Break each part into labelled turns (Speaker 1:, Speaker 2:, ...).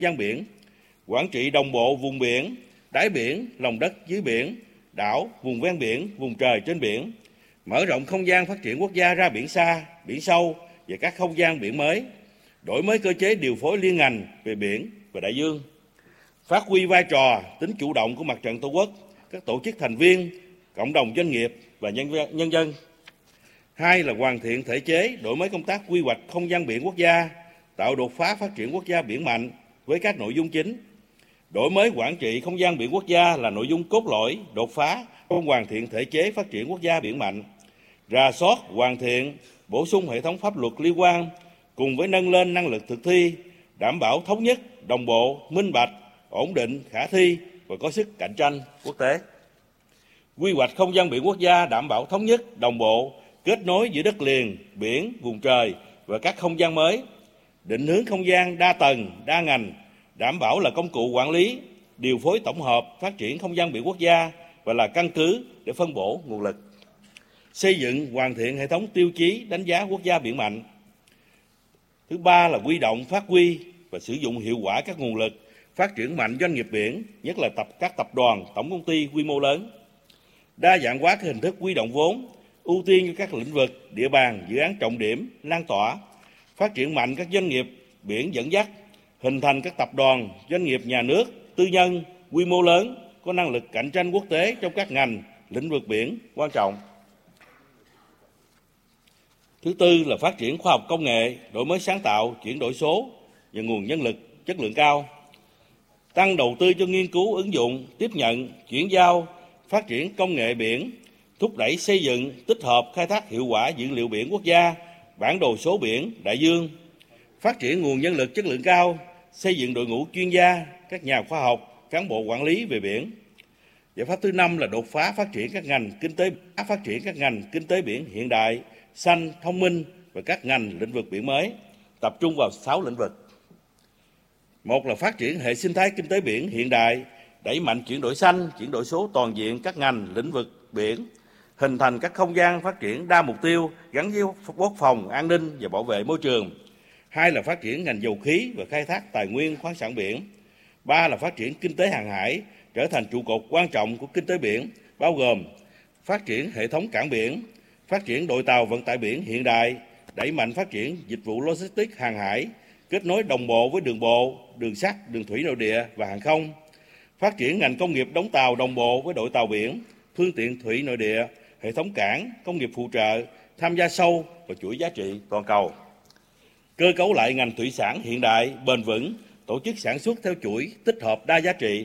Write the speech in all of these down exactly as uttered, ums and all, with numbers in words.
Speaker 1: gian biển, quản trị đồng bộ vùng biển, đáy biển, lòng đất dưới biển, đảo, vùng ven biển, vùng trời trên biển, mở rộng không gian phát triển quốc gia ra biển xa, biển sâu và các không gian biển mới, đổi mới cơ chế điều phối liên ngành về biển và đại dương, phát huy vai trò tính chủ động của Mặt trận Tổ quốc, các tổ chức thành viên, cộng đồng doanh nghiệp và nhân, nhân dân. Hai là hoàn thiện thể chế, đổi mới công tác quy hoạch không gian biển quốc gia, tạo đột phá phát triển quốc gia biển mạnh với các nội dung chính. Đổi mới quản trị không gian biển quốc gia là nội dung cốt lõi, đột phá trong hoàn thiện thể chế phát triển quốc gia biển mạnh. Rà soát, hoàn thiện, bổ sung hệ thống pháp luật liên quan cùng với nâng lên năng lực thực thi, đảm bảo thống nhất, đồng bộ, minh bạch, ổn định, khả thi và có sức cạnh tranh quốc tế. Quy hoạch không gian biển quốc gia đảm bảo thống nhất, đồng bộ, kết nối giữa đất liền, biển, vùng trời và các không gian mới, định hướng không gian đa tầng, đa ngành, đảm bảo là công cụ quản lý, điều phối tổng hợp phát triển không gian biển quốc gia và là căn cứ để phân bổ nguồn lực. Xây dựng hoàn thiện hệ thống tiêu chí đánh giá quốc gia biển mạnh. Thứ ba là huy động, phát huy và sử dụng hiệu quả các nguồn lực, phát triển mạnh doanh nghiệp biển, nhất là tập các tập đoàn, tổng công ty quy mô lớn. Đa dạng hóa các hình thức huy động vốn, ưu tiên cho các lĩnh vực, địa bàn, dự án trọng điểm, lan tỏa, phát triển mạnh các doanh nghiệp biển dẫn dắt, hình thành các tập đoàn, doanh nghiệp nhà nước, tư nhân, quy mô lớn, có năng lực cạnh tranh quốc tế trong các ngành, lĩnh vực biển quan trọng. Thứ tư là phát triển khoa học công nghệ, đổi mới sáng tạo, chuyển đổi số và nguồn nhân lực chất lượng cao. Tăng đầu tư cho nghiên cứu, ứng dụng, tiếp nhận, chuyển giao, phát triển công nghệ biển, thúc đẩy xây dựng, tích hợp, khai thác hiệu quả dữ liệu biển quốc gia, bản đồ số biển, đại dương, phát triển nguồn nhân lực chất lượng cao, xây dựng đội ngũ chuyên gia, các nhà khoa học, cán bộ quản lý về biển. Giải pháp thứ năm là đột phá phát triển các ngành kinh tế, phát triển các ngành kinh tế biển hiện đại, xanh, thông minh và các ngành lĩnh vực biển mới, tập trung vào sáu lĩnh vực. Một là phát triển hệ sinh thái kinh tế biển hiện đại, đẩy mạnh chuyển đổi xanh, chuyển đổi số toàn diện các ngành lĩnh vực biển, hình thành các không gian phát triển đa mục tiêu gắn với quốc phòng, an ninh và bảo vệ môi trường. Hai là phát triển ngành dầu khí và khai thác tài nguyên khoáng sản biển. Ba là phát triển kinh tế hàng hải, trở thành trụ cột quan trọng của kinh tế biển, bao gồm phát triển hệ thống cảng biển, phát triển đội tàu vận tải biển hiện đại, đẩy mạnh phát triển dịch vụ logistics hàng hải, kết nối đồng bộ với đường bộ, đường sắt, đường thủy nội địa và hàng không, phát triển ngành công nghiệp đóng tàu đồng bộ với đội tàu biển, phương tiện thủy nội địa, hệ thống cảng, công nghiệp phụ trợ, tham gia sâu vào chuỗi giá trị toàn cầu. Cơ cấu lại ngành thủy sản hiện đại, bền vững, tổ chức sản xuất theo chuỗi tích hợp đa giá trị,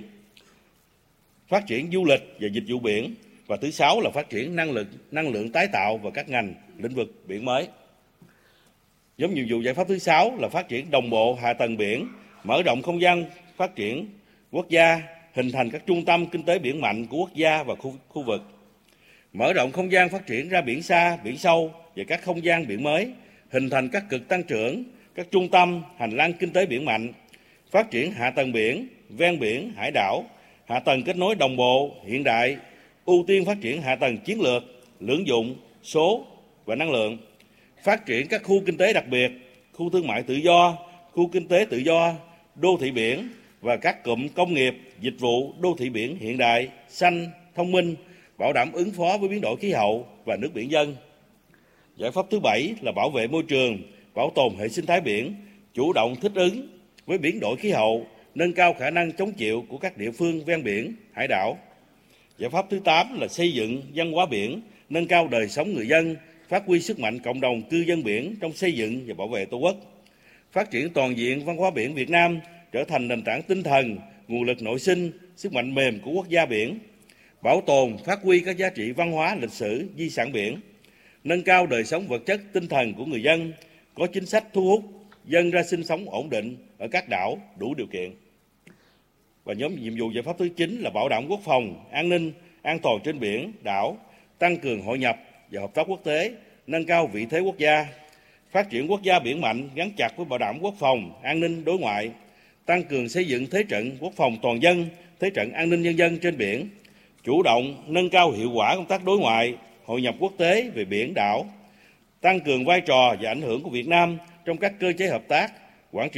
Speaker 1: phát triển du lịch và dịch vụ biển. Và thứ sáu là phát triển năng lượng, năng lượng tái tạo và các ngành lĩnh vực biển mới. Nhóm nhiệm vụ giải pháp thứ sáu là phát triển đồng bộ hạ tầng biển, mở rộng không gian phát triển quốc gia, hình thành các trung tâm kinh tế biển mạnh của quốc gia và khu, khu vực. Mở rộng không gian phát triển ra biển xa, biển sâu và các không gian biển mới, hình thành các cực tăng trưởng, các trung tâm, hành lang kinh tế biển mạnh, phát triển hạ tầng biển, ven biển, hải đảo, hạ tầng kết nối đồng bộ, hiện đại, ưu tiên phát triển hạ tầng chiến lược, lưỡng dụng, số và năng lượng, phát triển các khu kinh tế đặc biệt, khu thương mại tự do, khu kinh tế tự do, đô thị biển và các cụm công nghiệp, dịch vụ đô thị biển hiện đại, xanh, thông minh, bảo đảm ứng phó với biến đổi khí hậu và nước biển dân. Giải pháp thứ bảy là bảo vệ môi trường, bảo tồn hệ sinh thái biển, chủ động thích ứng với biến đổi khí hậu, nâng cao khả năng chống chịu của các địa phương ven biển, hải đảo. Giải pháp thứ tám là xây dựng văn hóa biển, nâng cao đời sống người dân, phát huy sức mạnh cộng đồng cư dân biển trong xây dựng và bảo vệ Tổ quốc. Phát triển toàn diện văn hóa biển Việt Nam trở thành nền tảng tinh thần, nguồn lực nội sinh, sức mạnh mềm của quốc gia biển. Bảo tồn, phát huy các giá trị văn hóa, lịch sử, di sản biển. Nâng cao đời sống vật chất, tinh thần của người dân, có chính sách thu hút dân ra sinh sống ổn định ở các đảo đủ điều kiện. Và nhóm nhiệm vụ giải pháp thứ chín là bảo đảm quốc phòng, an ninh, an toàn trên biển, đảo, tăng cường hội nhập và hợp tác quốc tế, nâng cao vị thế quốc gia, phát triển quốc gia biển mạnh gắn chặt với bảo đảm quốc phòng, an ninh đối ngoại, tăng cường xây dựng thế trận quốc phòng toàn dân, thế trận an ninh nhân dân trên biển, chủ động nâng cao hiệu quả công tác đối ngoại, hội nhập quốc tế về biển đảo, tăng cường vai trò và ảnh hưởng của Việt Nam trong các cơ chế hợp tác